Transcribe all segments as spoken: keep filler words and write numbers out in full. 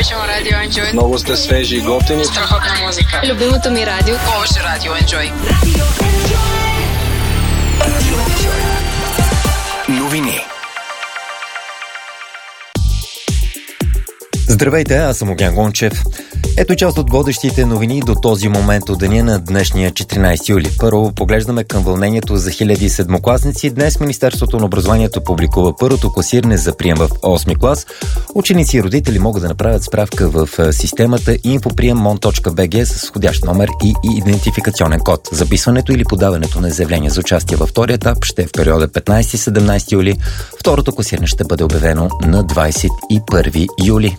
Обичам радио Enjoy. Много сте свежи и готини. Страхотна музика. Любимото ми радио. Повече радио Enjoy. Новини. Здравейте, аз съм Огнян Гончев. Ето част от водещите новини до този момент от деня на днешния четиринайсети юли. Първо поглеждаме към вълнението за хиляди седмокласници. Днес Министерството на образованието публикува първото класиране за прием в осми клас. Ученици и родители могат да направят справка в системата инфоприем мон точка би джи с входящ номер и идентификационен код. Записването или подаването на заявление за участие във втори етап ще е в периода петнайсети-седемнайсети юли. Второто класиране ще бъде обявено на двайсет и първи юли.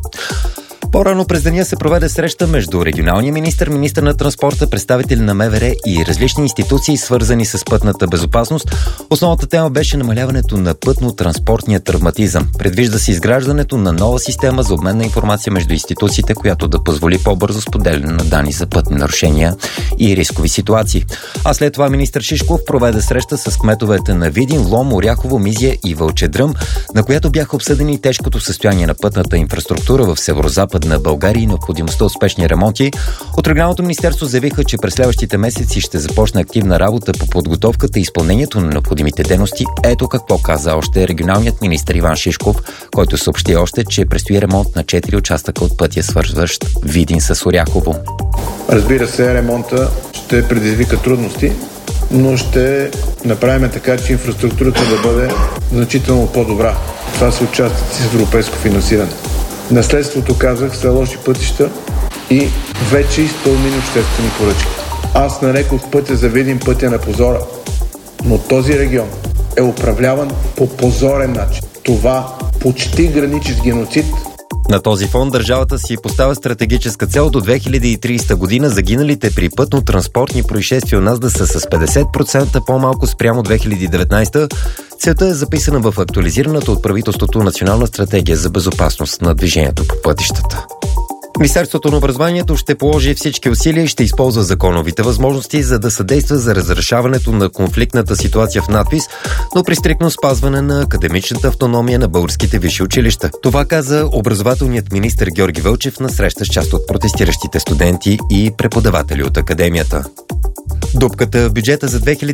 По-рано през деня се проведе среща между регионалния министър, министър на транспорта, представители на МВР и различни институции, свързани с пътната безопасност. Основната тема беше намаляването на пътно-транспортния травматизъм. Предвижда се изграждането на нова система за обмен на информация между институциите, която да позволи по-бързо споделяне на данни за пътни нарушения и рискови ситуации. А след това министър Шишков проведе среща с кметовете на Видин, Лом, Оряхово, Мизия и Вълчедръм, на която бяха обсъдени тежкото състояние на пътната инфраструктура в северозапад на България и необходимостта от спешни ремонти. От регионалното министерство заявиха, че през следващите месеци ще започне активна работа по подготовката и изпълнението на необходимите дейности. Ето какво каза още регионалният министър Иван Шишков, който съобщи още, че предстои ремонт на четири участъка от пътя, свързващ Видин с Оряхово. Разбира се, ремонта ще предизвика трудности, но ще направим така, че инфраструктурата да бъде значително по-добра. Това са участъци с европейско финансиране. Наследството, казах, са лоши пътища и вече изпълнени обществени поръчки. Аз нарекох пътя за Видин пътя на позора, но този регион е управляван по позорен начин. Това почти граничи с геноцид. На този фон държавата си поставя стратегическа цел до две хиляди и трийсета година загиналите при пътно-транспортни происшествия у нас да са с петдесет процента по-малко спрямо две хиляди и деветнайсета. Целта е записана в актуализираната от правителството Национална стратегия за безопасност на движението по пътищата. Министерството на образованието ще положи всички усилия и ще използва законовите възможности, за да съдейства за разрешаването на конфликтната ситуация в надпис, но при стриктно спазване на академичната автономия на българските висши училища. Това каза образователният министър Георги Вълчев на среща с част от протестиращите студенти и преподаватели от академията. Дупката в бюджета за две хиляди